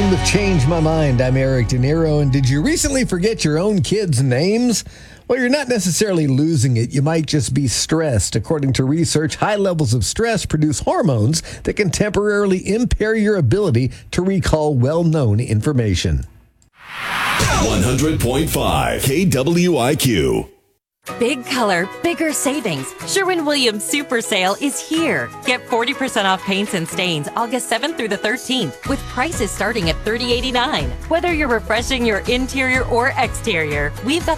in with Change My Mind. I'm Eric De Niro, and did you recently forget your own kids' names? Well, you're not necessarily losing it. You might just be stressed. According to research, high levels of stress produce hormones that can temporarily impair your ability to recall well-known information. 100.5 KWIQ. Big color, bigger savings. Sherwin-Williams Super Sale is here. Get 40% off paints and stains August 7th through the 13th with prices starting at $30.89. Whether you're refreshing your interior or exterior, we've got